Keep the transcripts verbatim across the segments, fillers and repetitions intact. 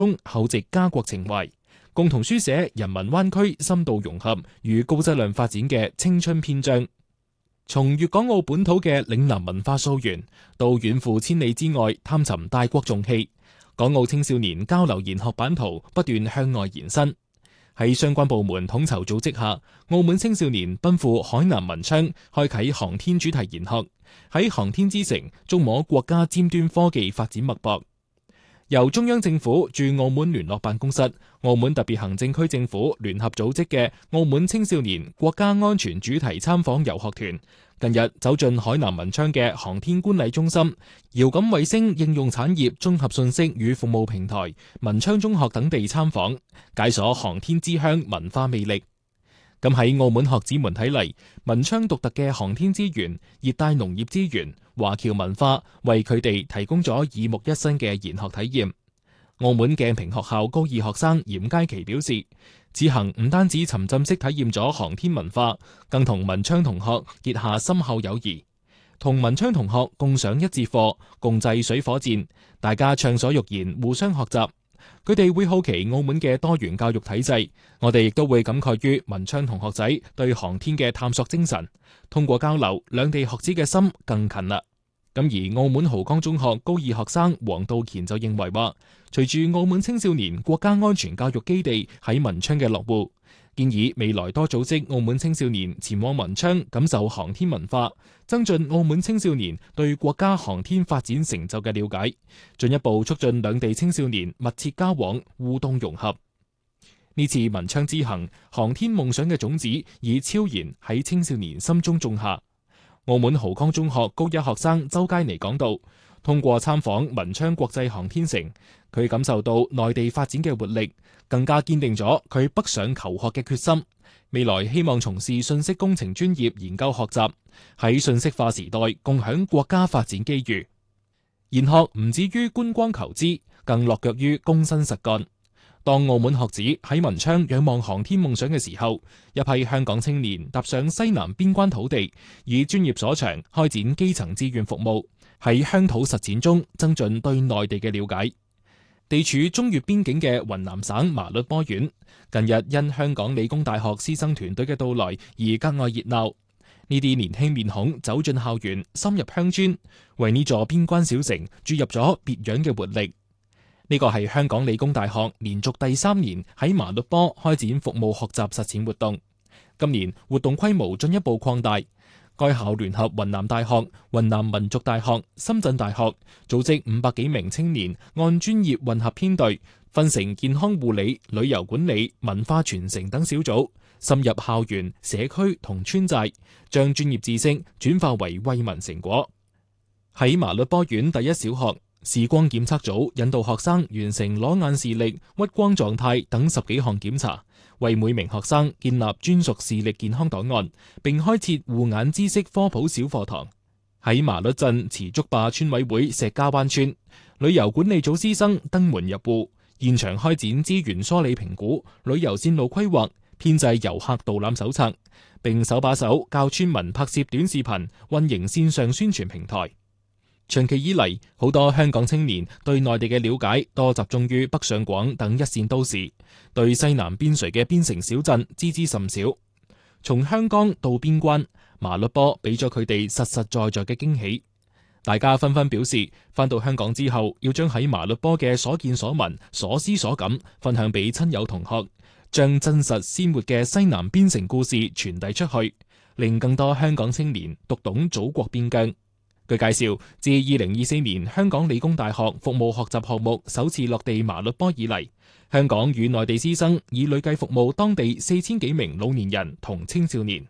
中厚植家國情懷，共同書寫人民灣區深度融合與高質量發展嘅青春篇章。從粵港澳本土嘅嶺南文化溯源，到遠赴千里之外探尋大國重器，港澳青少年交流研學版圖不斷向外延伸。喺相關部門統籌組織下，澳門青少年奔赴海南文昌，開啟航天主題研學，喺航天之城觸摸國家尖端科技發展脈搏。由中央政府駐澳門聯絡辦公室、澳門特別行政區政府聯合組織嘅澳門青少年國家安全主題參訪遊學團，近日走進海南文昌嘅航天觀禮中心、遙感衛星應用產業綜合信息與服務平台、文昌中學等地參訪，解鎖航天之鄉文化魅力。咁喺澳門學子們睇嚟，文昌獨特嘅航天資源、熱帶農業資源、華僑文化，為佢哋提供咗耳目一新嘅研學體驗。澳門鏡屏學校高二學生嚴佳琪表示，此行唔單止沉浸式體驗咗航天文化，更同文昌同學結下深厚友誼。同文昌同學共上一節課，共製水火箭，大家暢所欲言，互相學習。佢哋會好奇澳門嘅多元教育體制，我哋亦都會感慨於文昌同學仔對航天嘅探索精神。通過交流，兩地學子嘅心更近啦。咁而澳門濠江中學高二學生黃道乾就認為話，隨住澳門青少年國家安全教育基地喺文昌嘅落戶，建議未來多組織澳門青少年前往文昌感受航天文化，增進澳門青少年對國家航天發展成就嘅了解，進一步促進兩地青少年密切交往、互動融合。呢次文昌之行，航天夢想嘅種子已悄然喺青少年心中種下。澳門濠江中學高一學生周佳妮講道，通過參訪文昌國際航天城，佢感受到內地發展嘅活力，更加堅定咗佢北上求學嘅決心。未來希望從事信息工程專業研究學習，喺信息化時代共享國家發展機遇。研學唔止於觀光求知，更落腳於躬身實幹。當澳門學子喺文昌仰望航天夢想嘅時候，一批香港青年踏上西南邊關土地，以專業所長開展基層志願服務，喺鄉土實踐中增進對內地嘅了解。地處中越邊境嘅雲南省麻栗坡縣，近日因香港理工大學師生團隊嘅到來而格外熱鬧。呢啲年輕面孔走進校園，深入鄉村，為呢座邊關小城注入咗別樣嘅活力。呢個係香港理工大學連續第三年喺麻栗坡開展服務學習實踐活動。今年活動規模進一步擴大，該校聯合雲南大學、雲南民族大學、深圳大學，組織五百幾名青年，按專業混合編隊，分成健康護理、旅遊管理、文化傳承等小組，深入校園、社區同村寨，將專業知識轉化為惠民成果。喺麻栗坡縣第一小學，視光檢測組引導學生完成裸眼視力、屈光狀態等十幾項檢查，為每名學生建立專屬視力健康檔案，並開設護眼知識科普小課堂。喺麻栗鎮慈竹壩村委會石家灣村，旅遊管理組師生登門入戶，現場開展資源梳理評估、旅遊線路規劃、編製遊客導覽手冊，並手把手教村民拍攝短視頻，運營線上宣傳平台。長期以嚟，好多香港青年對內地嘅了解多集中於北上廣等一線都市，對西南邊陲嘅邊城小鎮知之甚少。從香港到邊關，麻栗坡俾咗佢哋實實在在嘅驚喜。大家紛紛表示，返到香港之後，要將喺麻栗坡嘅所見所聞、所思所感分享俾親友同學，將真實鮮活嘅西南邊城故事傳遞出去，令更多香港青年讀懂祖國邊疆。據介紹，自二零二四年香港理工大學服務學習項目首次落地麻栗坡以嚟，香港與內地師生已累計服務當地四千幾名老年人同青少年。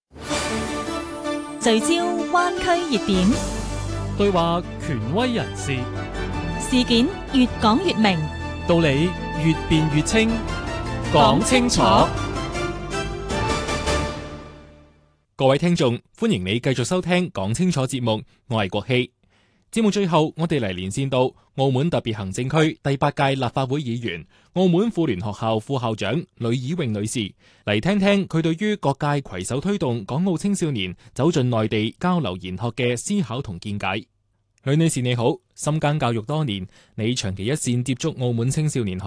聚焦灣區熱點， 對話權威人士， 事件越講越明， 道理越辯越清，講清楚。 各位聽眾，歡迎你繼續收聽講清楚節目，我係國希。節目最後，我哋嚟連線到澳門特別行政區第八屆立法會議員、澳門婦聯學校副校長呂以穎女士，嚟聽聽佢對於各界攜手推動港澳青少年走進內地交流研學嘅思考同見解。 呂女士你好，深耕教育多年，你長期一線接觸澳門青少年學